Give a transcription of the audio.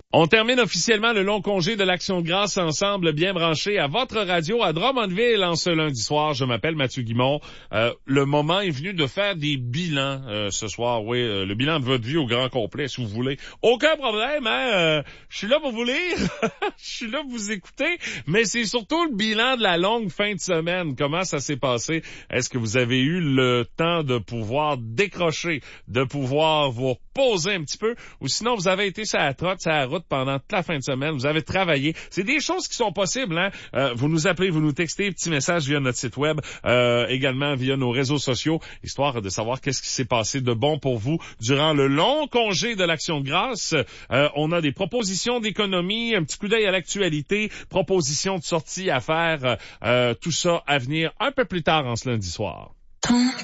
On termine officiellement le long congé de l'Action de grâce ensemble, bien branché à votre radio à Drummondville en ce lundi soir. Je m'appelle Mathieu Guimond. Le moment est venu de faire des bilans ce soir. Oui, le bilan de votre vie au grand complet, si vous voulez. Aucun problème, hein? Je suis là pour vous lire. Je suis là pour vous écouter. Mais c'est surtout le bilan de la longue fin de semaine. Comment ça s'est passé? Est-ce que vous avez eu le temps de pouvoir décrocher, de pouvoir vous reposer un petit peu? Ou sinon, vous avez été sur la trotte, sur la route pendant toute la fin de semaine, vous avez travaillé. C'est des choses qui sont possibles, hein. Vous nous appelez, vous nous textez, petit message via notre site web, également via nos réseaux sociaux, histoire de savoir qu'est-ce qui s'est passé de bon pour vous durant le long congé de l'Action de grâce. On a des propositions d'économie, un petit coup d'œil à l'actualité, propositions de sortie à faire, tout ça à venir un peu plus tard en ce lundi soir.